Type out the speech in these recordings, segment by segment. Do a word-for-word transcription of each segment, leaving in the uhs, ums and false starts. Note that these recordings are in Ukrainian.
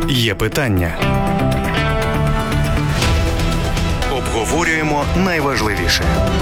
Є питання. Обговорюємо найважливіше.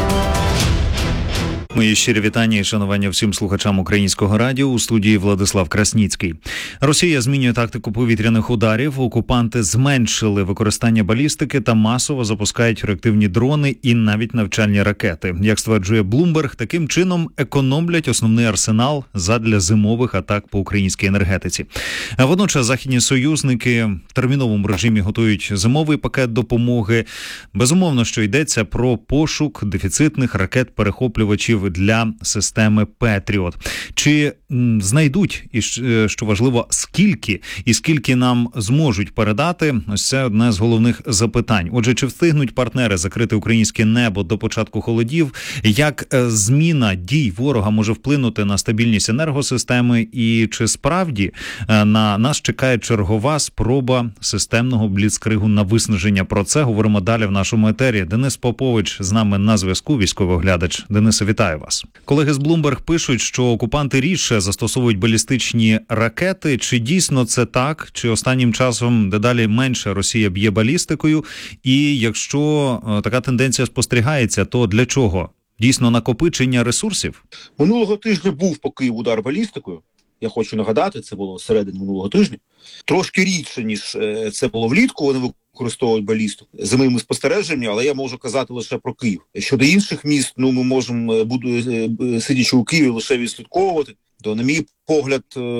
Мої щирі вітання і шанування всім слухачам Українського радіо. У студії Владислав Красніцький. Росія змінює тактику повітряних ударів. Окупанти зменшили використання балістики та масово запускають реактивні дрони і навіть навчальні ракети. Як стверджує Bloomberg, таким чином економлять основний арсенал задля зимових атак по українській енергетиці. А водночас західні союзники в терміновому режимі готують зимовий пакет допомоги. Безумовно, що йдеться про пошук дефіцитних ракет-перехоплювачів для системи Петріот. Чи м, знайдуть, і що важливо, скільки і скільки нам зможуть передати? Ось це одне з головних запитань. Отже, чи встигнуть партнери закрити українське небо до початку холодів? Як е, зміна дій ворога може вплинути на стабільність енергосистеми? І чи справді е, на нас чекає чергова спроба системного бліцкригу на виснаження? Про це говоримо далі в нашому етері. Денис Попович з нами на зв'язку, військовий оглядач. Денисе, вітаю вас. Колеги з Bloomberg пишуть, що окупанти рідше застосовують балістичні ракети. Чи дійсно це так? Чи останнім часом дедалі менше Росія б'є балістикою? І якщо е, така тенденція спостерігається, то для чого? Дійсно накопичення ресурсів? Минулого тижня був по Києву удар балістикою. Я хочу нагадати, це було середині минулого тижня. Трошки рідше, ніж це було влітку, вони використовують балістику за моїми спостереженнями, але я можу казати лише про Київ. Щодо інших міст, ну ми можемо, буду, сидячи у Києві, лише відслідковувати. То, на мій погляд,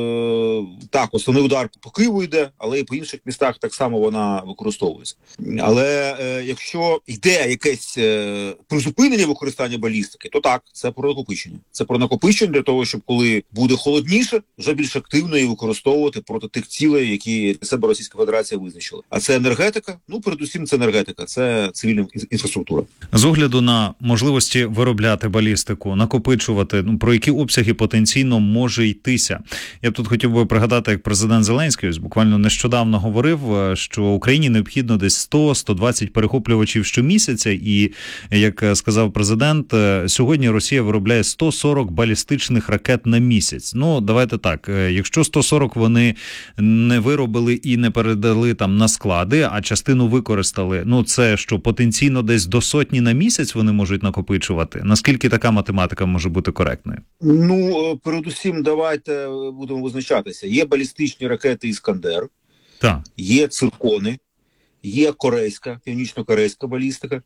так, основний удар по Києву йде, але і по інших містах так само вона використовується. Але е, якщо йде якесь е, призупинення використання балістики, то так, це про накопичення. Це про накопичення для того, щоб коли буде холодніше, вже більш активно її використовувати проти тих цілей, які для себе Російська Федерація визначила. А це енергетика, ну передусім це енергетика, це цивільна інфраструктура. З огляду на можливості виробляти балістику, накопичувати, ну про які обсяги потенційно може йтися. Я б тут хотів би пригадати, як президент Зеленський ось буквально нещодавно говорив, що Україні необхідно десь сто - сто двадцять перехоплювачів щомісяця, і, як сказав президент, сьогодні Росія виробляє сто сорок балістичних ракет на місяць. Ну, давайте так, якщо сто сорок вони не виробили і не передали там на склади, а частину використали, ну це що, потенційно десь до сотні на місяць вони можуть накопичувати? Наскільки така математика може бути коректною? Ну, передусім, давайте будемо визначатися. Є балістичні ракети «Іскандер», так. Є циркони, є корейська, північно-корейська балістика,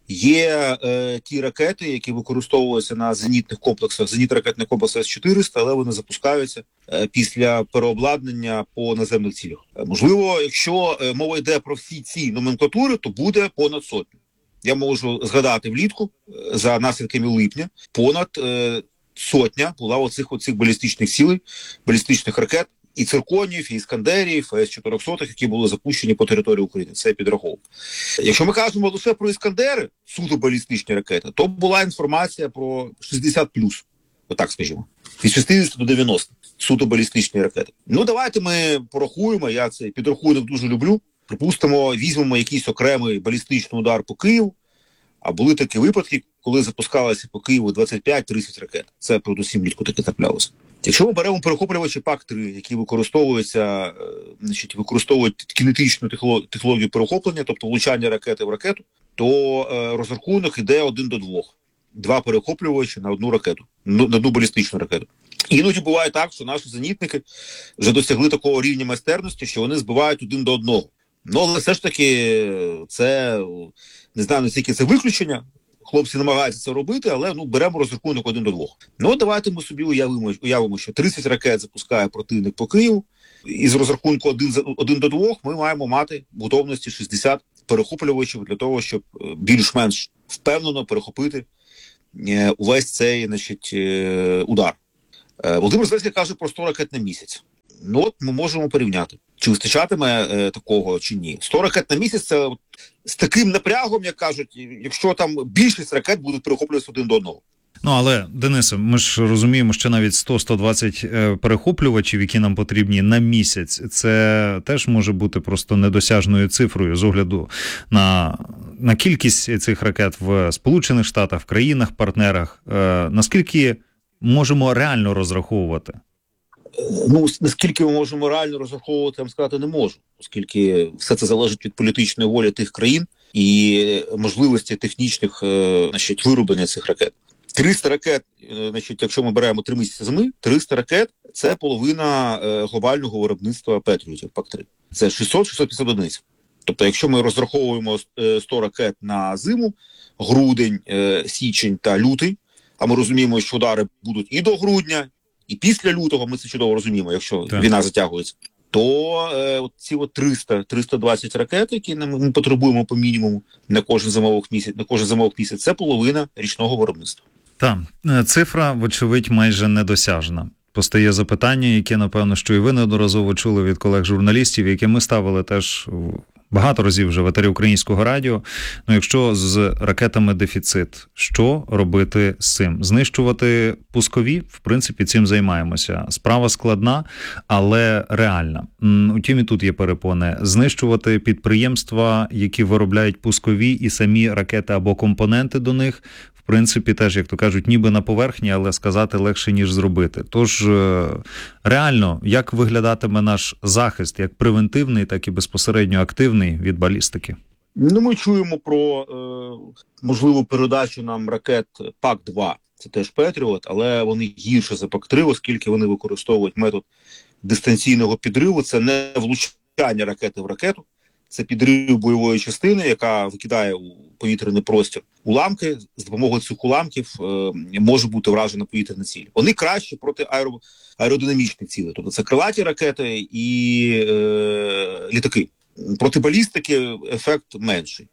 є е, ті ракети, які використовуються на зенітних комплексах, зенітно-ракетний комплекс С чотириста, але вони запускаються е, після переобладнання по наземних цілях. Е, можливо, якщо е, мова йде про всі ці номенклатури, то буде понад сотню. Я можу згадати влітку, е, за наслідками липня, понад е, сотня була оцих оцих балістичних цілей, балістичних ракет, і цирконів, і іскандерів, і С чотириста, які були запущені по території України. Це підраховував. Якщо ми кажемо лише про іскандери, суто балістичні ракети, то була інформація про шістдесят плюс, отак скажімо, від шістдесят до дев'яноста суто балістичні ракети. Ну давайте ми порахуємо, я цей підрахунок дуже люблю. Припустимо, візьмемо якийсь окремий балістичний удар по Києву, а були такі випадки, коли запускалися по Києву двадцять п'ять - тридцять ракет. Це передусім влітку таке траплялося. Якщо ми беремо перехоплювачі пак три, які використовуються, значить, використовують кінетичну технологію перехоплення, тобто влучання ракети в ракету, то е, розрахунок іде один до двох. Два перехоплювачі на одну ракету, на одну балістичну ракету. Іноді буває так, що наші зенітники вже досягли такого рівня майстерності, що вони збивають один до одного. Ну, але все ж таки, це, не знаю, наскільки це виключення, хлопці намагаються це робити, але ну беремо розрахунок один до двох. Ну, давайте ми собі уявимо, уявимо, що тридцять ракет запускає противник по Києву, і з розрахунку один до двох ми маємо мати в готовності шістдесят перехоплювачів для того, щоб більш-менш впевнено перехопити увесь цей, значить, удар. Володимир Зеленський каже про сто ракет на місяць. Ну от ми можемо порівняти, чи вистачатиме е, такого, чи ні. сто ракет на місяць – це от, з таким напрягом, як кажуть, якщо там більшість ракет будуть перехоплюватися один до одного. Ну, але, Денисе, ми ж розуміємо, що навіть сто - сто двадцять перехоплювачів, які нам потрібні на місяць, це теж може бути просто недосяжною цифрою з огляду на, на кількість цих ракет в Сполучених Штатах, в країнах-партнерах. Е, наскільки можемо реально розраховувати? Ну, наскільки ми можемо реально розраховувати, я вам сказати не можу, оскільки все це залежить від політичної волі тих країн і можливості технічних, значить, вироблення цих ракет. триста ракет, значить, якщо ми беремо три місяці зими, триста ракет – це половина глобального виробництва Петріотів пак три. Це шістсот - шістсот п'ятдесят одиниць. Тобто, якщо ми розраховуємо сто ракет на зиму, грудень, січень та лютий, а ми розуміємо, що удари будуть і до грудня, і після лютого, ми це чудово розуміємо, якщо так. війна затягується, то е, от ці от триста - триста двадцять ракет, які ми потребуємо по мінімуму на кожен зимовий місяць, на кожен зимовий місяць, це половина річного виробництва. Так, цифра, вочевидь, майже недосяжна. Постає запитання, яке, напевно, що і ви неодноразово чули від колег-журналістів, яке ми ставили теж багато разів вже в етері Українського радіо. Ну, якщо з ракетами дефіцит, що робити з цим? Знищувати пускові? В принципі, цим займаємося. Справа складна, але реальна. Утім, і тут є перепони. Знищувати підприємства, які виробляють пускові і самі ракети або компоненти до них, в принципі, теж, як то кажуть, ніби на поверхні, але сказати легше, ніж зробити. Тож, реально, як виглядатиме наш захист, як превентивний, так і безпосередньо активний від балістики? Ну, ми чуємо про е, можливу передачу нам ракет пак два. Це теж Петріот, але вони гірше за пак три, оскільки вони використовують метод дистанційного підриву. Це не влучання ракети в ракету. Це підрив бойової частини, яка викидає у повітряний простір уламки. З допомогою цих уламків е, може бути вражена повітряна ціль. Вони краще проти аеро, аеродинамічних цілей. Тобто це крилаті ракети і е, літаки. Проти балістики ефект менший.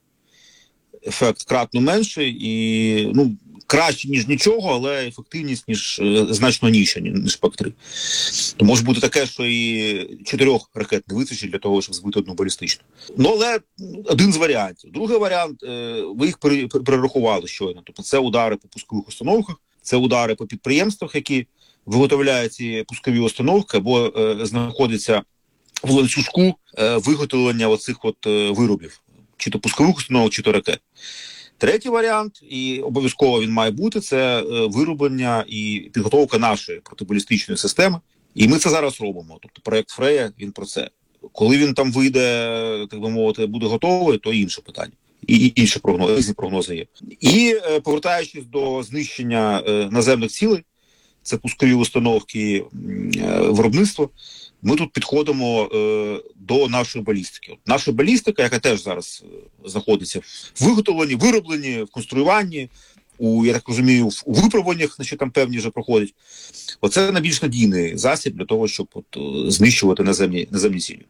Ефект кратно менший і, ну, краще, ніж нічого, але ефективність ніж е, значно нижча, ніж пак три. То може бути таке, що і чотирьох ракет не вистачить для того, щоб збити одну балістичну. Ну, але один з варіантів. Другий варіант, е, ви їх перерахували щойно. Тобто це удари по пускових установках, це удари по підприємствах, які виготовляють ці пускові установки або е, знаходяться в ланцюжку е, виготовлення оцих от е, виробів. Чи то пускових установок, чи то ракет. Третій варіант, і обов'язково він має бути, це вироблення і підготовка нашої протибалістичної системи. І ми це зараз робимо. Тобто проєкт Фрея, він про це. Коли він там вийде, так би мовити, буде готовий, то інше питання. І інші прогнози, різні прогнози є. І повертаючись до знищення наземних цілей, це пускові установки виробництва, ми тут підходимо е, до нашої балістики. От наша балістика, яка теж зараз знаходиться в виготовленні, виробленні, в конструюванні, у, я так розумію, в у випробуваннях, значить, там певні вже проходять. Оце найбільш надійний засіб для того, щоб от, знищувати наземні, наземні цілі.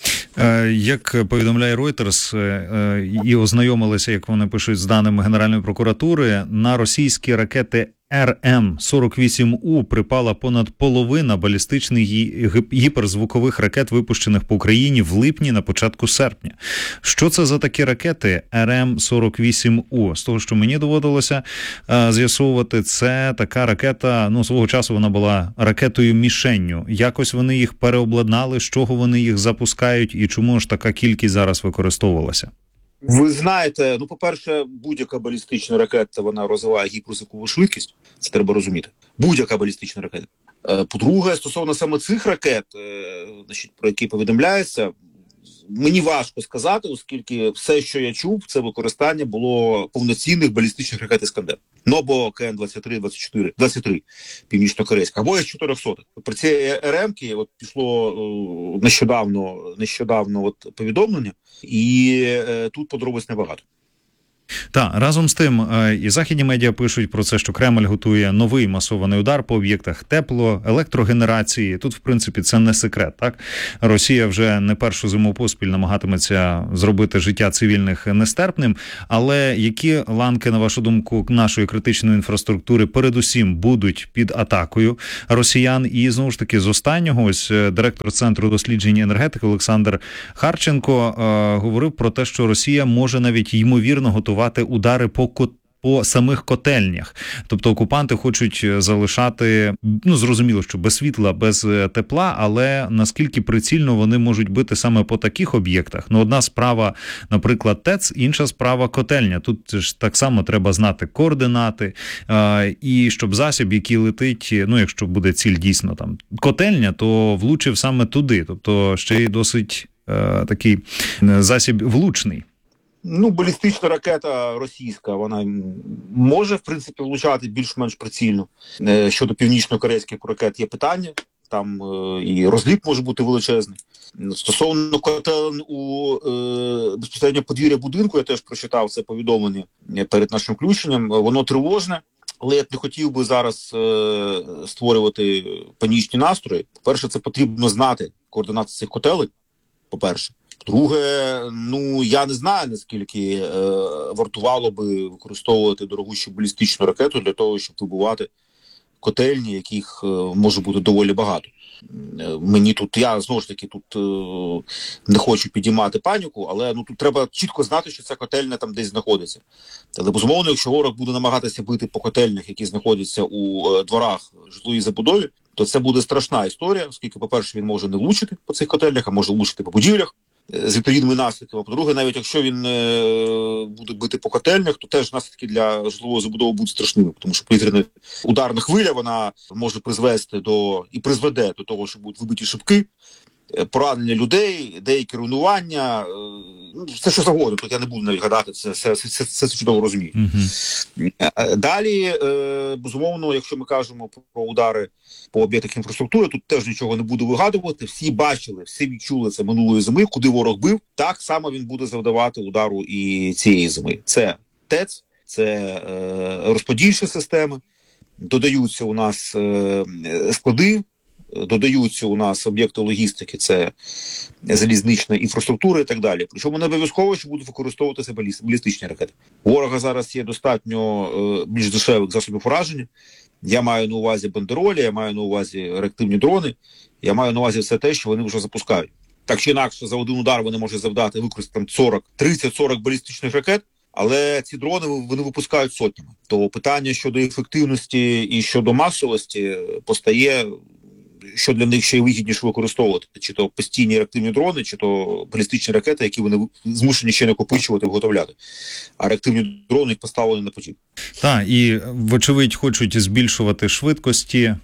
Як повідомляє Reuters, і ознайомилися, як вони пишуть, з даними Генеральної прокуратури, на російські ракети ер ем сорок вісім у припала понад половина балістичних гіперзвукових ракет, випущених по Україні в липні на початку серпня. Що це за такі ракети ер ем сорок вісім у? З того, що мені доводилося а, з'ясовувати, це така ракета, ну, свого часу вона була ракетою-мішенню. Якось вони їх переобладнали, з чого вони їх запускають і чому ж така кількість зараз використовувалася? Ви знаєте, ну, по-перше, будь-яка балістична ракета, вона розвиває гіперзвукову швидкість, це треба розуміти. Будь-яка балістична ракета. По-друге, стосовно саме цих ракет, значить, про які повідомляється, мені важко сказати, оскільки все, що я чув, це використання було повноцінних балістичних ракет «Іскандер». Ну, або ка ен двадцять три, двадцять чотири, двадцять три північно-корейська, або ес чотириста. Про ці ер емки от пішло е, нещодавно, нещодавно от повідомлення, і е, тут подробиць небагато. Так, разом з тим, і західні медіа пишуть про це, що Кремль готує новий масований удар по об'єктах тепло, електрогенерації. Тут, в принципі, це не секрет, так? Росія вже не першу зиму поспіль намагатиметься зробити життя цивільних нестерпним. Але які ланки, на вашу думку, нашої критичної інфраструктури передусім будуть під атакою росіян? І, знову ж таки, з останнього, ось директор Центру досліджень енергетики Олександр Харченко е, говорив про те, що Росія може навіть ймовірно готувати удари по, по по самих котельнях. Тобто окупанти хочуть залишати, ну зрозуміло, що без світла, без тепла, але наскільки прицільно вони можуть бити саме по таких об'єктах. Ну, одна справа, наприклад, ТЕЦ, інша справа котельня. Тут ж так само треба знати координати, і щоб засіб, який летить, ну, якщо буде ціль дійсно там котельня, то влучив саме туди. Тобто ще й досить е, такий засіб влучний. Ну, балістична ракета російська, вона може, в принципі, влучати більш-менш прицільно. Е, щодо північно-корейських ракет є питання, там е, і розліт може бути величезний. Стосовно котелень у е, безпосередньо подвір'я будинку, я теж прочитав це повідомлення перед нашим включенням, воно тривожне. Але я б не хотів би зараз е, створювати панічні настрої. По-перше, це потрібно знати координати цих котелень, по-перше. По-друге, ну, я не знаю, наскільки е, вартувало би використовувати дорогущу балістичну ракету для того, щоб вибивати котельні, яких е, може бути доволі багато. Е, мені тут, я знову ж таки тут е, не хочу підіймати паніку, але ну тут треба чітко знати, що ця котельня там десь знаходиться. Але, безумовно, якщо ворог буде намагатися бити по котельнях, які знаходяться у е, дворах житловій забудові, то це буде страшна історія, оскільки, по-перше, він може не влучити по цих котельнях, а може влучити по будівлях з відповідними наслідками. По-друге, навіть якщо він е, буде бити по котельнях, то теж наслідки для житлової забудови будуть страшними, тому що повітряна ударна хвиля, вона може призвести до і призведе до того, що будуть вибиті шибки, поранення людей, деякі руйнування, ну, все що завгодно, тут я не буду навіть гадати, це все, все, все, все чудово розумію. Uh-huh. Далі, безумовно, якщо ми кажемо про удари по об'єктах інфраструктури, тут теж нічого не буду вигадувати, всі бачили, всі відчули це минулої зими, куди ворог бив, так само він буде завдавати удару і цієї зими. Це ТЕЦ, це розподільчі системи, додаються у нас склади, додаються у нас об'єкти логістики, це залізнична інфраструктура і так далі. Причому не обов'язково, що будуть використовуватися балістичні ракети. У ворога зараз є достатньо е, більш дешевих засобів ураження. Я маю на увазі бандеролі, я маю на увазі реактивні дрони, я маю на увазі все те, що вони вже запускають. Так чи інакше, за один удар вони можуть завдати, використати сорок, тридцять сорок балістичних ракет, але ці дрони вони випускають сотнями. То питання щодо ефективності і щодо масовості постає, що для них ще й вигідніше використовувати, чи то постійні реактивні дрони, чи то балістичні ракети, які вони змушені ще накопичувати, виготовляти. А реактивні дрони їх поставили на потік. Так, і вочевидь хочуть збільшувати швидкості, е,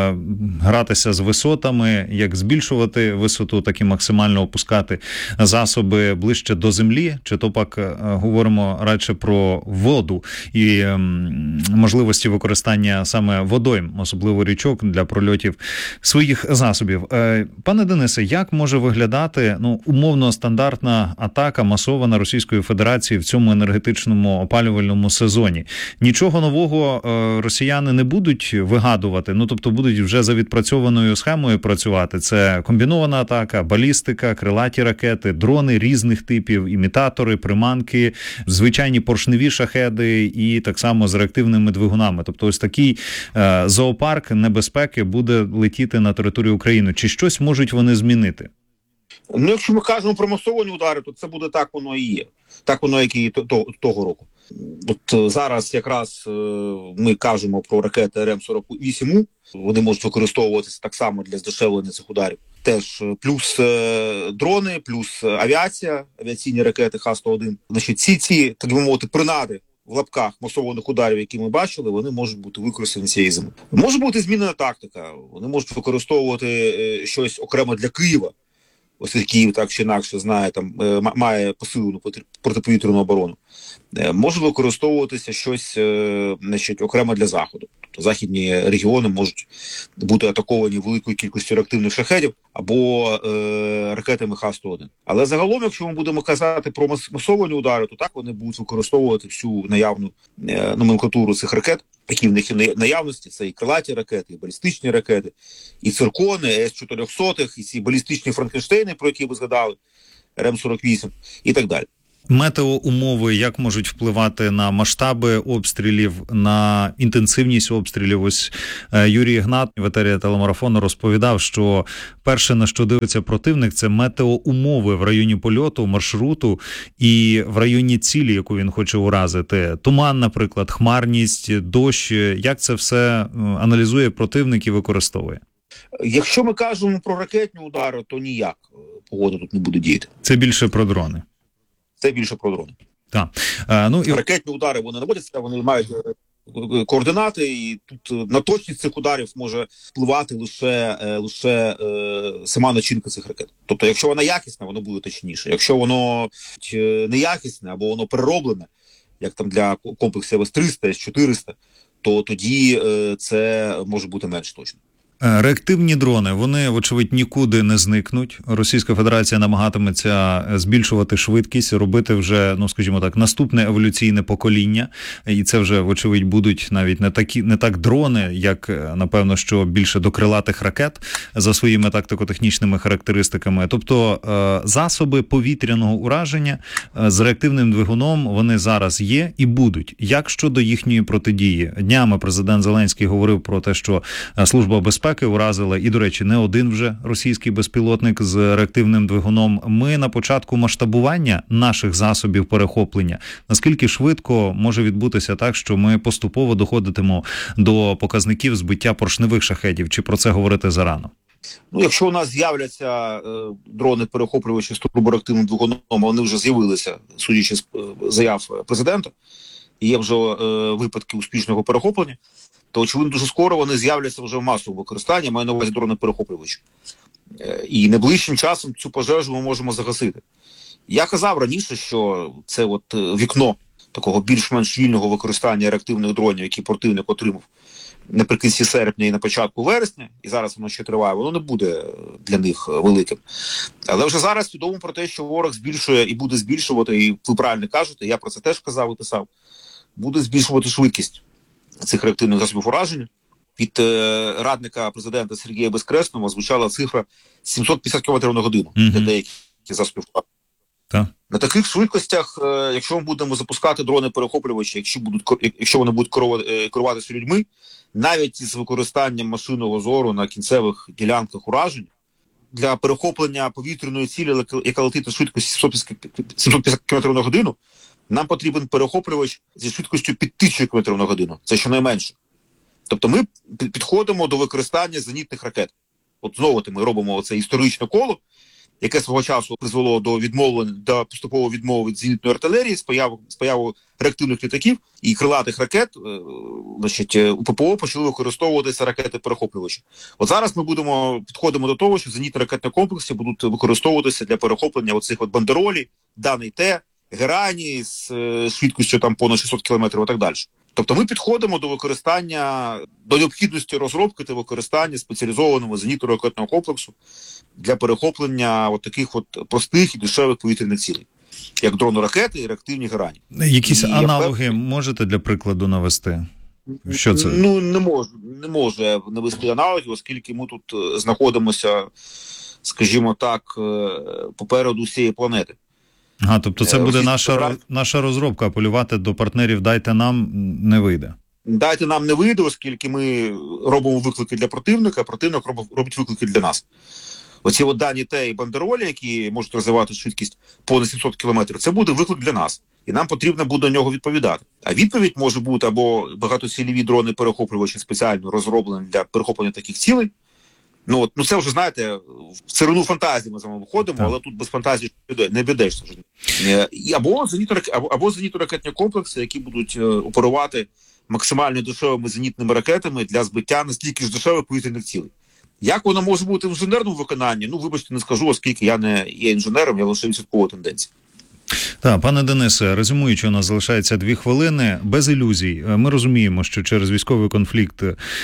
гратися з висотами, як збільшувати висоту, так і максимально опускати засоби ближче до землі, чи то пак е, говоримо радше про воду і е, можливості використання саме водойм, особливо річок для прольотів своїх засобів. Е, пане Денисе, як може виглядати, ну, умовно стандартна атака масована Російської Федерації в цьому енергетичному опалювальному сезоні? Нічого нового е, росіяни не будуть вигадувати, ну, тобто будуть вже за відпрацьованою схемою працювати. Це комбінована атака, балістика, крилаті ракети, дрони різних типів, імітатори, приманки, звичайні поршневі шахеди і так само з реактивними двигунами. Тобто ось такий е, зоопарк небезпеки буде летіти на територію України. Чи щось можуть вони змінити? Ну, якщо ми кажемо про масовані удари, то це буде так воно і є. Так воно, як і того року. От зараз якраз ми кажемо про ракети Р М сорок вісім У. Вони можуть використовуватися так само для здешевлення цих ударів. Теж плюс е, дрони, плюс авіація, авіаційні ракети Х сто один. Значить, ці, ці, так би мовити, принади в лапках масованих ударів, які ми бачили, вони можуть бути використані цієї зими. Може бути змінена тактика. Вони можуть використовувати е, щось окремо для Києва. Ось Київ так чи інакше знає, там має посилену протиповітряну оборону. Може використовуватися щось, значить, окремо для Заходу. Тобто західні регіони можуть бути атаковані великою кількістю реактивних шахедів або е, ракетами Х сто один. Але загалом, якщо ми будемо казати про масовані удари, то так вони будуть використовувати всю наявну е, номенклатуру цих ракет, які в них є наявності. Це і крилаті ракети, і балістичні ракети, і циркони, С чотириста, і ці балістичні Франкенштейни, про які ви згадали, Р М сорок вісім і так далі. Метеоумови як можуть впливати на масштаби обстрілів, на інтенсивність обстрілів? Ось Юрій Ігнат в етері телемарафону розповідав, що перше, на що дивиться противник, це метеоумови в районі польоту, маршруту і в районі цілі, яку він хоче уразити. Туман, наприклад, хмарність, дощ. Як це все аналізує противник і використовує? Якщо ми кажемо про ракетні удари, то ніяк погода тут не буде діяти. Це більше про дрони. Це більше про дрони. Так. А, ну, і... Ракетні удари, вони наводяться, вони мають координати, і тут на точність цих ударів може впливати лише, лише е, сама начинка цих ракет. Тобто, якщо вона якісна, воно буде точніше. Якщо воно неякісне або воно перероблене, як там для комплексів С триста, С чотириста, то тоді е, це може бути менш точно. Реактивні дрони, вони, вочевидь, нікуди не зникнуть. Російська Федерація намагатиметься збільшувати швидкість, робити вже, ну, скажімо так, наступне еволюційне покоління. І це вже, вочевидь, будуть навіть не такі, не так дрони, як, напевно, що більше до крилатих ракет за своїми тактико-технічними характеристиками. Тобто засоби повітряного ураження з реактивним двигуном, вони зараз є і будуть. Як щодо їхньої протидії? Днями президент Зеленський говорив про те, що Служба безпеки уразила, і, до речі, не один вже російський безпілотник з реактивним двигуном. Ми на початку масштабування наших засобів перехоплення. Наскільки швидко може відбутися так, що ми поступово доходитимо до показників збиття поршневих шахедів? Чи про це говорити зарано? Ну, якщо у нас з'являться е, дрони-перехоплювачі з турбореактивним двигуном, вони вже з'явилися, судячи з е, заяв президента, і є вже е, випадки успішного перехоплення, то, очевидно, дуже скоро вони з'являться вже в масовому використанні, маю на увазі дрони-перехоплювачі. Е, і найближчим часом цю пожежу ми можемо загасити. Я казав раніше, що це от вікно такого більш-менш вільного використання реактивних дронів, які противник отримав наприкінці серпня і на початку вересня, і зараз воно ще триває, воно не буде для них великим. Але вже зараз відомо про те, що ворог збільшує і буде збільшувати, і ви правильно кажете, я про це теж казав і писав, буде збільшувати швидкість цих реактивних засобів ураження. Від е, радника президента Сергія Безкресного звучала цифра сімсот п'ятдесят кілометрів на годину mm-hmm. для деяких засобів ураження. Так. На таких швидкостях, е, якщо ми будемо запускати дрони-перехоплювачі, якщо, будуть, якщо вони будуть керуватися людьми, навіть з використанням машинного зору на кінцевих ділянках уражень, для перехоплення повітряної цілі, яка летить на швидкості сімсот п'ятдесят кілометрів на годину, нам потрібен перехоплювач зі швидкістю під тисячу кілометрів на годину. Це щонайменше. Тобто ми підходимо до використання зенітних ракет. От знову ми робимо це історичне коло, яке свого часу призвело до відмовлення, до поступової відмови від зенітної артилерії з появою, з появою реактивних літаків і крилатих ракет. Значить, у ППО почали використовуватися ракети-перехоплювачі. От зараз ми будемо підходимо до того, що зенітні ракетні комплекси будуть використовуватися для перехоплення оцих от бандеролі, Даний Т, Герані з швидкістю там понад шістсот кілометрів і так далі. Тобто ми підходимо до використання, до необхідності розробки та використання спеціалізованого зенітно-ракетного комплексу для перехоплення от таких от простих і дешевих повітряних цілей, як дрони-ракети і реактивні Герані. Якісь і аналоги я... можете для прикладу навести? Що це? Ну, не можу, не можу я навести аналоги, оскільки ми тут знаходимося, скажімо так, попереду всієї планети. Ага, тобто це буде наша, наша розробка, а полювати до партнерів «дайте нам» не вийде. Дайте нам не вийде, оскільки ми робимо виклики для противника, а противник робить виклики для нас. Оці от Дані Т і бандеролі, які можуть розвивати швидкість понад сімсот кілометрів, це буде виклик для нас. І нам потрібно буде на нього відповідати. А відповідь може бути або багатоцільові дрони-перехоплювачі спеціально розроблені для перехоплення таких цілей. Ну, от, ну це вже, знаєте, в царину фантазії ми з вами виходимо, так. Але тут без фантазії не обійдешся. Або зенітно-ракетні комплекси, які будуть оперувати максимально дешевими зенітними ракетами для збиття настільки ж дешевих повітряних цілей. Як воно може бути в інженерному виконанні? Ну, вибачте, не скажу, оскільки я не є інженером, я лише відслідковую тенденції. Так, пане Денисе, резюмуючи, у нас залишається дві хвилини. Без ілюзій. Ми розуміємо, що через військовий конфлікт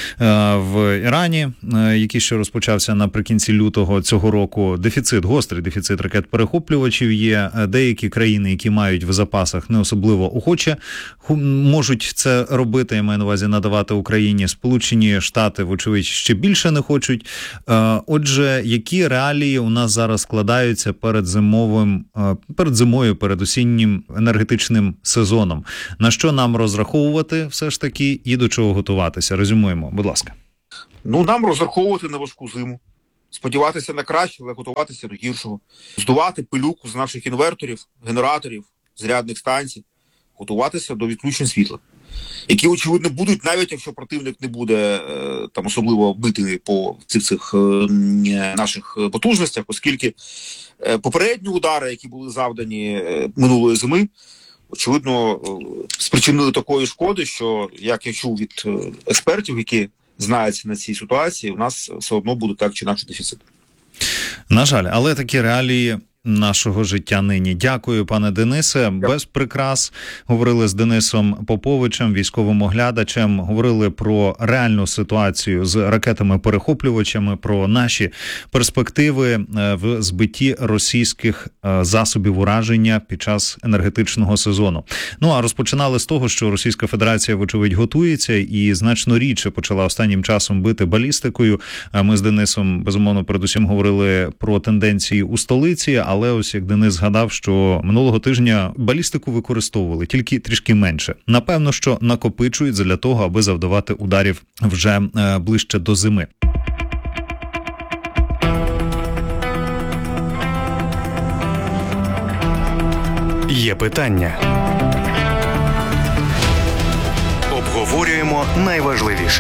в Ірані, який ще розпочався наприкінці лютого цього року, дефіцит, гострий дефіцит ракет-перехоплювачів є. Деякі країни, які мають в запасах не особливо охоче, можуть це робити, я маю на увазі надавати Україні. Сполучені Штати, вочевидь, ще більше не хочуть. Отже, які реалії у нас зараз складаються перед зимовим, перед зимою, перед осіннім енергетичним сезоном. На що нам розраховувати все ж таки і до чого готуватися? Резюмуємо, будь ласка. Ну, нам розраховувати на важку зиму. Сподіватися на краще, але готуватися до гіршого. Здувати пилюку з наших інверторів, генераторів, зарядних станцій. Готуватися до відключень світла. Які, очевидно, будуть, навіть якщо противник не буде там особливо бити по цих цих наших потужностях, оскільки попередні удари, які були завдані минулої зими, очевидно, спричинили такої шкоди, що, як я чув від експертів, які знаються на цій ситуації, у нас все одно буде так чи інакше дефіцит. На жаль, але такі реалії нашого життя нині. Дякую, пане Денисе. Без прикрас говорили з Денисом Поповичем, військовим оглядачем. Говорили про реальну ситуацію з ракетами-перехоплювачами, про наші перспективи в збитті російських засобів ураження під час енергетичного сезону. Ну, а розпочинали з того, що Російська Федерація, вочевидь, готується і значно рідше почала останнім часом бити балістикою. Ми з Денисом, безумовно, передусім говорили про тенденції у столиці, але ось як Денис згадав, що минулого тижня балістику використовували, тільки трішки менше. Напевно, що накопичують для того, аби завдавати ударів вже е, ближче до зими. Є питання. Обговорюємо найважливіше.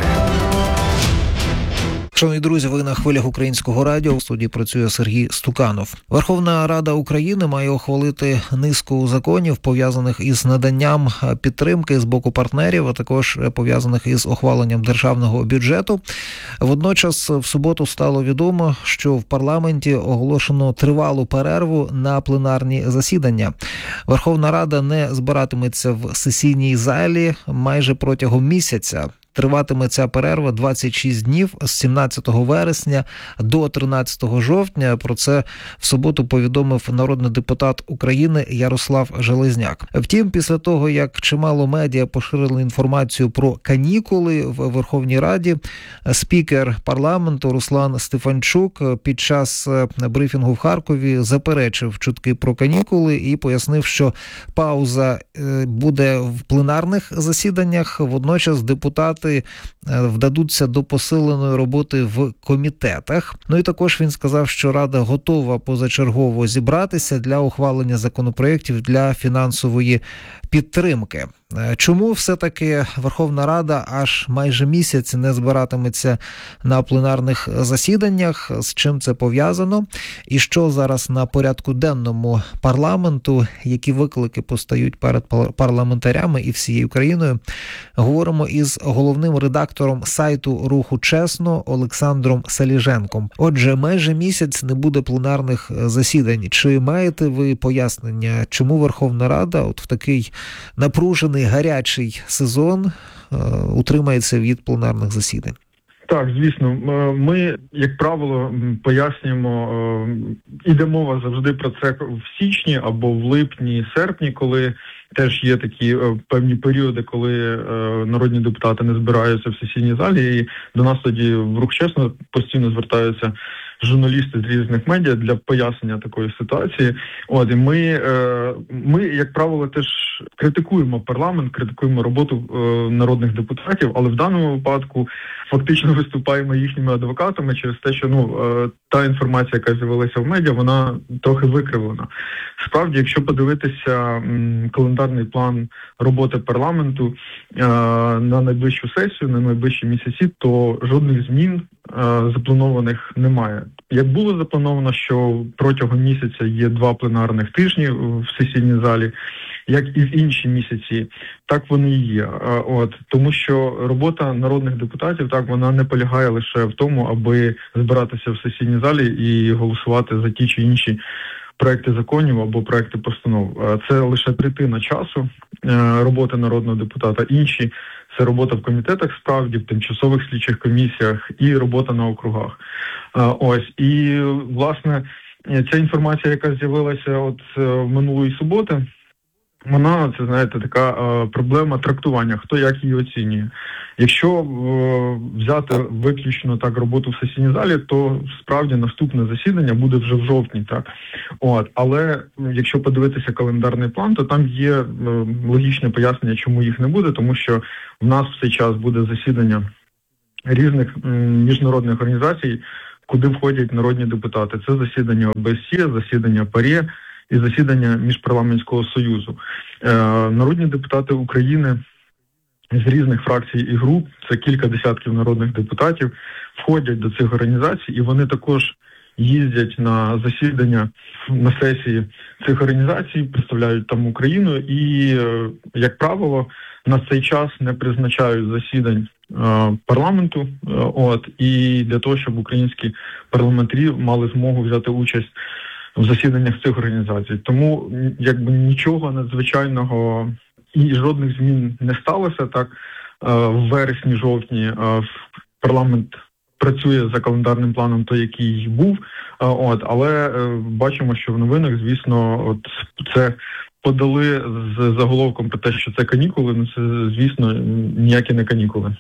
Шановні друзі, ви на хвилях Українського радіо. У студії працює Сергій Стуканов. Верховна Рада України має ухвалити низку законів, пов'язаних із наданням підтримки з боку партнерів, а також пов'язаних із ухваленням державного бюджету. Водночас в суботу стало відомо, що в парламенті оголошено тривалу перерву на пленарні засідання. Верховна Рада не збиратиметься в сесійній залі майже протягом місяця. Триватиме ця перерва двадцять шість днів з сімнадцятого вересня до тринадцятого жовтня. Про це в суботу повідомив народний депутат України Ярослав Железняк. Втім, після того, як чимало медіа поширили інформацію про канікули в Верховній Раді, спікер парламенту Руслан Стефанчук під час брифінгу в Харкові заперечив чутки про канікули і пояснив, що пауза буде в пленарних засіданнях. Водночас депутати вдадуться до посиленої роботи в комітетах. Ну і також він сказав, що Рада готова позачергово зібратися для ухвалення законопроєктів для фінансової підтримки. Чому все-таки Верховна Рада аж майже місяць не збиратиметься на пленарних засіданнях? З чим це пов'язано? І що зараз на порядку денному парламенту? Які виклики постають перед парламентарями і всією країною? Говоримо із головним редактором сайту «Руху Чесно» Олександром Саліженком. Отже, майже місяць не буде пленарних засідань. Чи маєте ви пояснення, чому Верховна Рада от в такий напружений, гарячий сезон е, утримається від пленарних засідань? Так, звісно. Ми, як правило, пояснюємо, іде мова завжди про це в січні або в липні, серпні, коли теж є такі певні періоди, коли народні депутати не збираються в сесійній залі, і до нас тоді в «Рух Чесно» постійно звертаються журналісти з різних медіа для пояснення такої ситуації. От, і ми, ми, як правило, теж критикуємо парламент, критикуємо роботу народних депутатів, але в даному випадку фактично виступаємо їхніми адвокатами через те, що ну та інформація, яка з'явилася в медіа, вона трохи викривлена. Справді, якщо подивитися м, календарний план роботи парламенту е, на найближчу сесію, на найближчі місяці, то жодних змін е, запланованих немає. Як було заплановано, що протягом місяця є два пленарних тижні в сесійній залі, як і в інші місяці, так вони і є. От, тому що робота народних депутатів, так, вона не полягає лише в тому, аби збиратися в сесійній залі і голосувати за ті чи інші проекти законів або проекти постанов. Це лише третина часу роботи народного депутата. Інші – це робота в комітетах справді, в тимчасових слідчих комісіях і робота на округах. Ось. І, власне, ця інформація, яка з'явилася от минулої суботи, вона, це, знаєте, така е, проблема трактування, хто як її оцінює. Якщо е, взяти виключно так роботу в сесійній залі, то справді наступне засідання буде вже в жовтні, так. От, але якщо подивитися календарний план, то там є е, логічне пояснення, чому їх не буде, тому що в нас в цей час буде засідання різних е, міжнародних організацій, куди входять народні депутати. Це засідання О Б С Є, засідання ПАРЄ і засідання Міжпарламентського союзу. Е, народні депутати України з різних фракцій і груп, це кілька десятків народних депутатів, входять до цих організацій, і вони також їздять на засідання, на сесії цих організацій, представляють там Україну і, е, як правило, на цей час не призначають засідань е, парламенту, е, от, і для того, щоб українські парламентарі мали змогу взяти участь в засіданнях цих організацій. Тому якби нічого надзвичайного і жодних змін не сталося. Так, в вересні-жовтні парламент працює за календарним планом той, який був. От, але бачимо, що в новинах, звісно, от це подали з заголовком про те, що це канікули. Ну це, звісно, ніякі не канікули.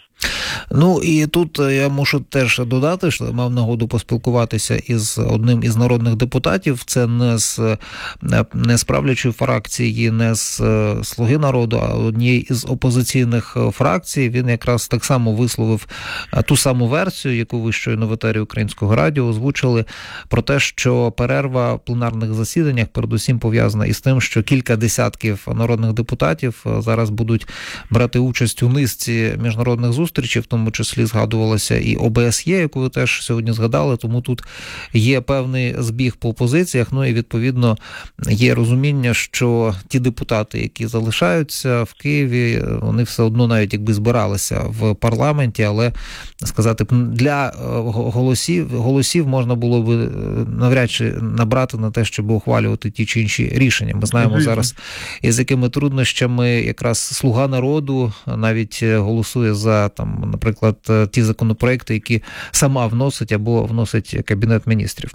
Ну і тут я мушу теж додати, що мав нагоду поспілкуватися із одним із народних депутатів. Це не з не з правлячої фракції, не з «Слуги народу», а однієї із опозиційних фракцій. Він якраз так само висловив ту саму версію, яку ви щойно в етері Українського радіо озвучили, про те, що перерва в пленарних засіданнях передусім пов'язана із тим, що кілька десятків народних депутатів зараз будуть брати участь у низці міжнародних зустрічей, в тому числі згадувалося і О Б С Є, яку ви теж сьогодні згадали, тому тут є певний збіг по позиціях, ну і відповідно є розуміння, що ті депутати, які залишаються в Києві, вони все одно навіть якби збиралися в парламенті, але сказати, для голосів, голосів можна було би навряд чи набрати на те, щоб ухвалювати ті чи інші рішення. Ми знаємо зараз, із якими труднощами якраз «Слуга народу» навіть голосує за, там, наприклад, ті законопроекти, які сама вносить або вносить Кабінет міністрів.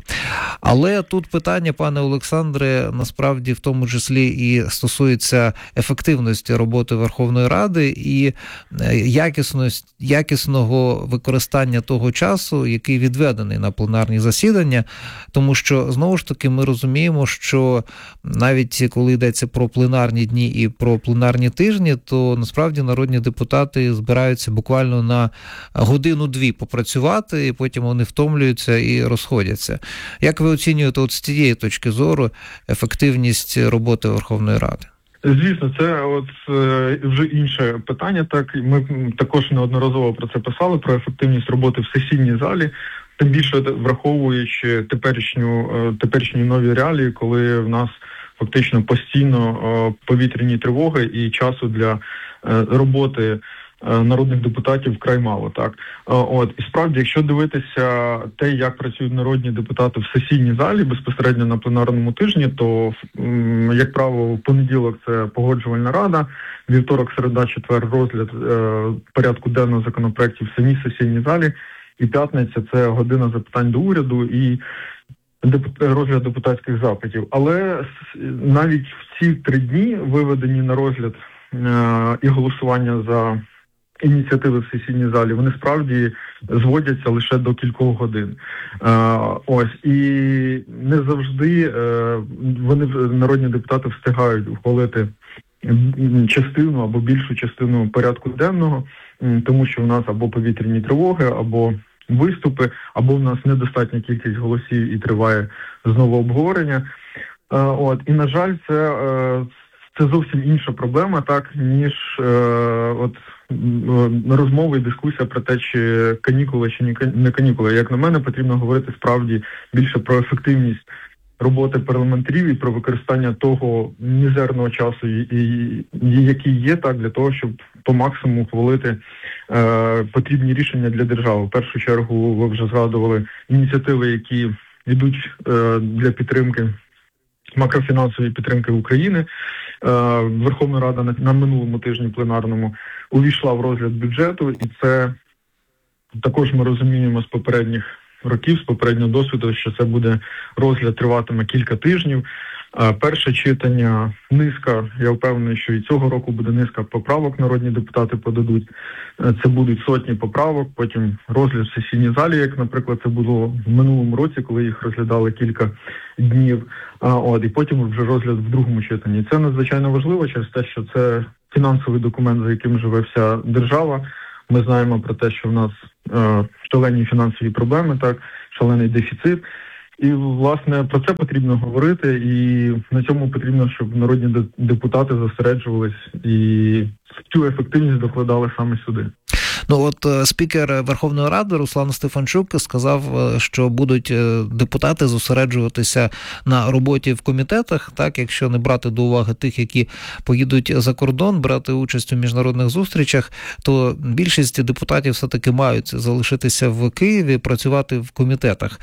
Але тут питання, пане Олександре, насправді в тому числі і стосується ефективності роботи Верховної Ради і якісності, якісного використання того часу, який відведений на пленарні засідання, тому що, знову ж таки, ми розуміємо, що навіть коли йдеться про пленарні дні і про пленарні тижні, то насправді народні депутати збираються буквально на годину-дві попрацювати, і потім вони втомлюються і розходяться. Як ви оцінюєте от з цієї точки зору ефективність роботи Верховної Ради? Звісно, це от е, вже інше питання. Так, ми також неодноразово про це писали, про ефективність роботи в сесійній залі, тим більше враховуючи теперішню, е, теперішні нові реалії, коли в нас фактично постійно е, повітряні тривоги і часу для е, роботи народних депутатів вкрай мало, так. От, і справді, якщо дивитися те, як працюють народні депутати в сесійній залі безпосередньо на пленарному тижні, то, як правило, в понеділок це погоджувальна рада, вівторок, середа, четвер розгляд е, порядку денного законопроектів в самій сесійній залі, і п'ятниця це година запитань до уряду і розгляд депутатських запитів. Але навіть в ці три дні, виведені на розгляд е, і голосування за ініціативи в сесійній залі, вони справді зводяться лише до кількох годин. Е, ось, і не завжди е, вони, народні депутати, встигають ухвалити частину або більшу частину порядку денного, тому що в нас або повітряні тривоги, або виступи, або в нас недостатня кількість голосів і триває знову обговорення. Е, от, і, на жаль, це, е, це зовсім інша проблема, так, ніж е, от розмови і дискусія про те, чи канікули, чи не канікули. Як на мене, потрібно говорити справді більше про ефективність роботи парламентарів і про використання того мізерного часу, який є, так, для того, щоб по максимуму ухвалити е, потрібні рішення для держави. В першу чергу, ви вже згадували ініціативи, які йдуть е, для підтримки, макрофінансової підтримки України. Верховна Рада на, на минулому тижні пленарному увійшла в розгляд бюджету, і це також ми розуміємо з попередніх років, з попереднього досвіду, що це буде розгляд, триватиме кілька тижнів. Перше читання, низка, я впевнений, що і цього року буде низка поправок, народні депутати подадуть. Це будуть сотні поправок, потім розгляд в сесійній залі, як, наприклад, це було в минулому році, коли їх розглядали кілька днів. От, і потім вже розгляд в другому читанні. Це надзвичайно важливо через те, що це фінансовий документ, за яким живе вся держава. Ми знаємо про те, що в нас е, шалені фінансові проблеми, так, шалений дефіцит. І, власне, про це потрібно говорити, і на цьому потрібно, щоб народні депутати зосереджувались і цю ефективність докладали саме сюди. Ну от спікер Верховної Ради Руслан Стефанчук сказав, що будуть депутати зосереджуватися на роботі в комітетах, так, якщо не брати до уваги тих, які поїдуть за кордон, брати участь у міжнародних зустрічах, то більшість депутатів все-таки мають залишитися в Києві, працювати в комітетах.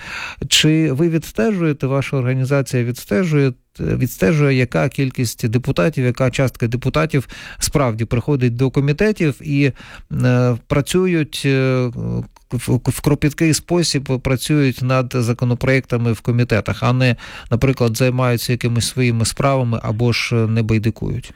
Чи ви відстежуєте, ваша організація відстежує, відстежує, яка кількість депутатів, яка частка депутатів справді приходить до комітетів і е, працюють е, в, в кропіткий спосіб, працюють над законопроектами в комітетах, а не, наприклад, займаються якимись своїми справами або ж не байдикують?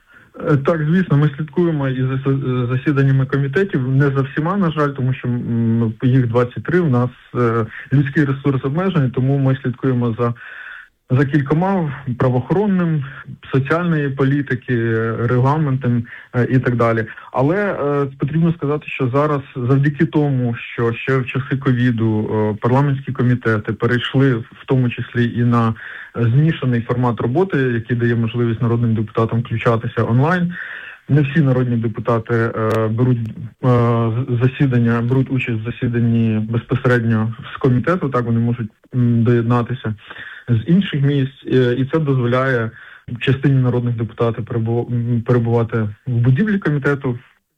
Так, звісно, ми слідкуємо і за засіданнями комітетів, не за всіма, на жаль, тому що їх двадцять три, у нас людський ресурс обмежений, тому ми слідкуємо за За кількома: правоохоронним, соціальної політики, регламентом е, і так далі. Але е, потрібно сказати, що зараз завдяки тому, що ще в часи ковіду е, парламентські комітети перейшли в тому числі і на змішаний формат роботи, який дає можливість народним депутатам включатися онлайн. Не всі народні депутати е, беруть е, засідання, беруть участь в засіданні безпосередньо з комітету, так вони можуть м, доєднатися з інших місць, і це дозволяє частині народних депутатів перебувати в будівлі комітету,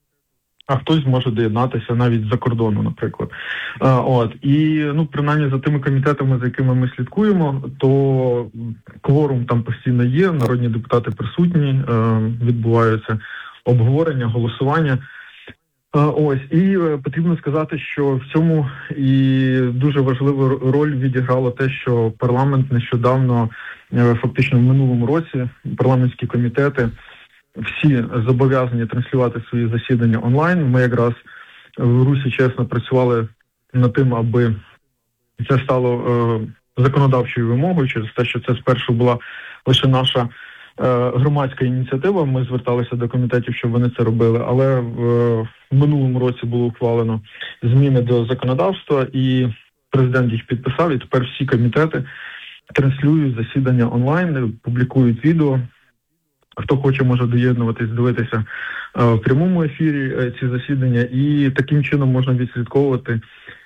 а хтось може доєднатися навіть за кордону, наприклад. От. І, ну, принаймні, за тими комітетами, за якими ми слідкуємо, то кворум там постійно є, народні депутати присутні, відбуваються обговорення, голосування. Ось, і потрібно сказати, що в цьому і дуже важливу роль відіграло те, що парламент нещодавно, фактично в минулому році, парламентські комітети всі зобов'язані транслювати свої засідання онлайн. Ми якраз в Русі чесно працювали над тим, аби це стало е, законодавчою вимогою, через те, що це спершу була лише наша громадська ініціатива, ми зверталися до комітетів, щоб вони це робили, але в минулому році було ухвалено зміни до законодавства, і президент їх підписав, і тепер всі комітети транслюють засідання онлайн, публікують відео. Хто хоче, може доєднуватись, дивитися в прямому ефірі ці засідання, і таким чином можна відслідковувати,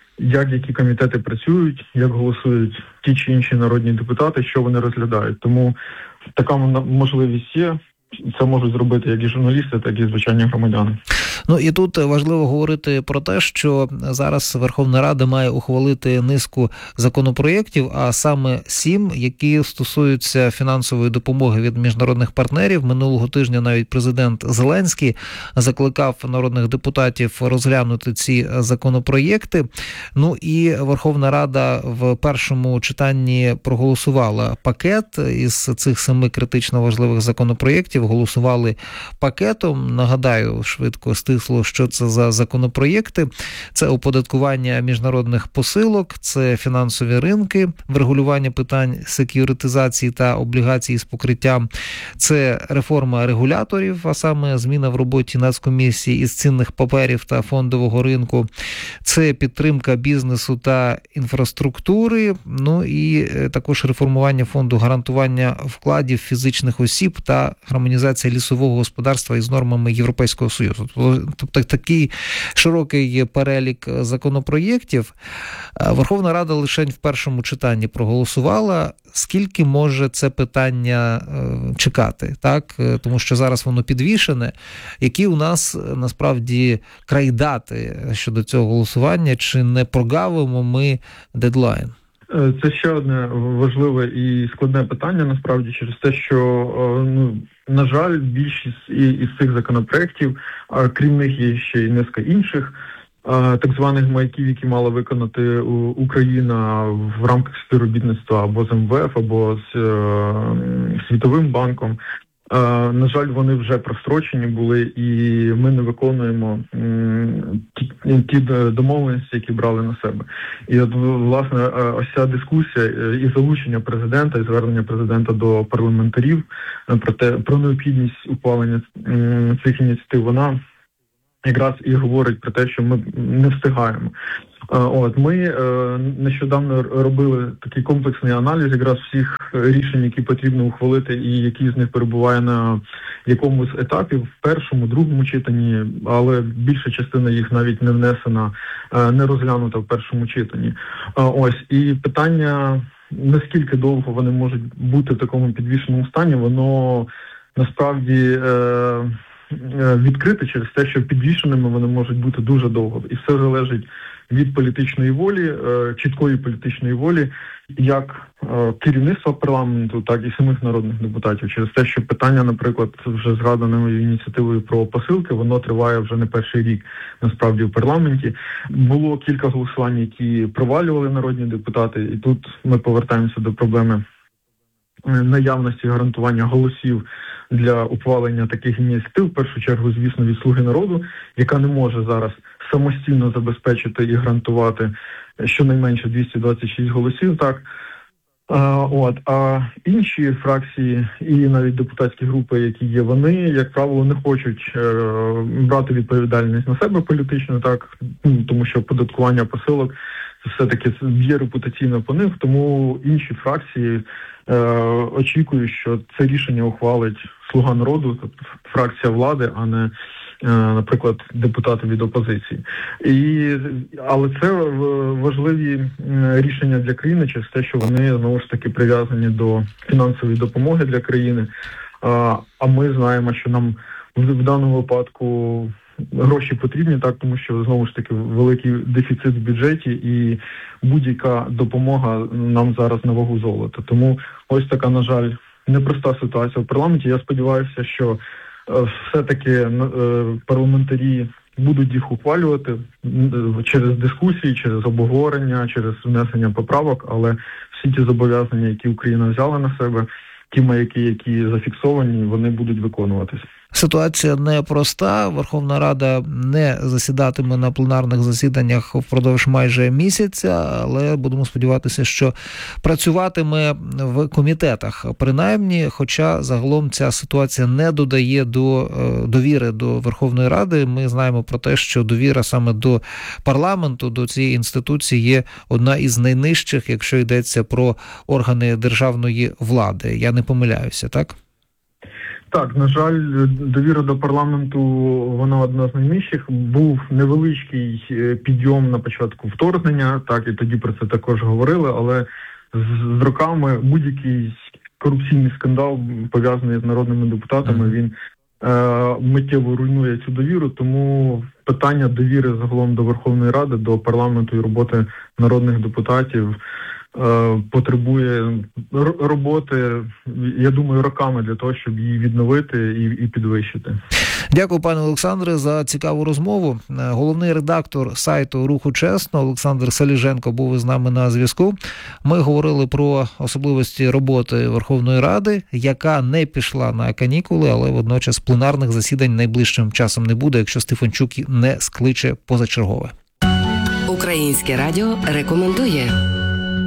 як які комітети працюють, як голосують ті чи інші народні депутати, що вони розглядають. Тому така можливість є. Це можуть зробити як і журналісти, так і звичайні громадяни. Ну і тут важливо говорити про те, що зараз Верховна Рада має ухвалити низку законопроєктів, а саме сім, які стосуються фінансової допомоги від міжнародних партнерів. Минулого тижня навіть президент Зеленський закликав народних депутатів розглянути ці законопроєкти. Ну і Верховна Рада в першому читанні проголосувала пакет із цих семи критично важливих законопроєктів. Голосували пакетом. Нагадаю, швидко, стисло, що це за законопроєкти. Це оподаткування міжнародних посилок, це фінансові ринки, врегулювання питань сек'юритизації та облігацій з покриттям, це реформа регуляторів, а саме зміна в роботі Нацкомісії із цінних паперів та фондового ринку, це підтримка бізнесу та інфраструктури, ну і також реформування фонду гарантування вкладів фізичних осіб та гармонізація лісового господарства із нормами Європейського Союзу. Тобто такий широкий перелік законопроєктів. Верховна Рада лише в першому читанні проголосувала. Скільки може це питання чекати, так? Тому що зараз воно підвішене. Які у нас насправді крайдати щодо цього голосування? Чи не прогавимо ми дедлайн? Це ще одне важливе і складне питання, насправді, через те, що, ну, на жаль, більшість із цих законопроєктів, крім них є ще й низка інших, так званих маяків, які мала виконати Україна в рамках співробітництва або з ем ве еф, або з Світовим банком. На жаль, вони вже прострочені були, і ми не виконуємо ті, ті домовленості, які брали на себе. І от, власне, ось ця дискусія і залучення президента, і звернення президента до парламентарів про те, про необхідність ухвалення цих ініціатив, вона якраз і говорить про те, що ми не встигаємо. От ми е, нещодавно робили такий комплексний аналіз якраз всіх рішень, які потрібно ухвалити, і які з них перебуває на якомусь етапі, в першому, другому читанні, але більша частина їх навіть не внесена, е, не розглянута в першому читанні. Е, ось і питання, наскільки довго вони можуть бути в такому підвішеному стані, воно насправді е, відкрите через те, що підвішеними вони можуть бути дуже довго, і все залежить від політичної волі, чіткої політичної волі, як керівництва парламенту, так і самих народних депутатів. Через те, що питання, наприклад, вже згаданою ініціативою про посилки, воно триває вже не перший рік, насправді, в парламенті. Було кілька голосувань, які провалювали народні депутати, і тут ми повертаємося до проблеми наявності гарантування голосів для ухвалення таких ініціатив, в першу чергу, звісно, від «Слуги народу», яка не може зараз самостійно забезпечити і гарантувати щонайменше двісті двадцять шість голосів, так. А, от, а інші фракції і навіть депутатські групи, які є, вони, як правило, не хочуть е, брати відповідальність на себе політично, так, тому що оподаткування посилок все-таки б'є репутаційно по них, тому інші фракції е, очікують, що це рішення ухвалить «Слуга народу», тобто фракція влади, а не, е, наприклад, депутати від опозиції. І, але це важливі рішення для країни через те, що вони, знову ж таки, прив'язані до фінансової допомоги для країни, а, а ми знаємо, що нам в, в даному випадку гроші потрібні, так, тому що, знову ж таки, великий дефіцит в бюджеті і будь-яка допомога нам зараз на вагу золота. Тому ось така, на жаль, непроста ситуація в парламенті. Я сподіваюся, що е, все-таки е, парламентарі будуть їх ухвалювати е, через дискусії, через обговорення, через внесення поправок, але всі ті зобов'язання, які Україна взяла на себе, ті маяки, які зафіксовані, вони будуть виконуватись. Ситуація непроста. Верховна Рада не засідатиме на пленарних засіданнях впродовж майже місяця, але будемо сподіватися, що працюватиме в комітетах принаймні, хоча загалом ця ситуація не додає до довіри до Верховної Ради. Ми знаємо про те, що довіра саме до парламенту, до цієї інституції є одна із найнижчих, якщо йдеться про органи державної влади. Я не помиляюся, так? Так, на жаль, довіра до парламенту, вона одна з найнижчих. Був невеличкий підйом на початку вторгнення, так, і тоді про це також говорили, але з, з роками будь-який корупційний скандал, пов'язаний з народними депутатами, він е, миттєво руйнує цю довіру, тому питання довіри загалом до Верховної Ради, до парламенту і роботи народних депутатів потребує роботи, я думаю, роками для того, щоб її відновити і, і підвищити. Дякую, пане Олександре, за цікаву розмову. Головний редактор сайту «Руху Чесно» Олександр Саліженко був із нами на зв'язку. Ми говорили про особливості роботи Верховної Ради, яка не пішла на канікули, але водночас пленарних засідань найближчим часом не буде, якщо Стефанчук не скличе позачергове. Українське радіо рекомендує.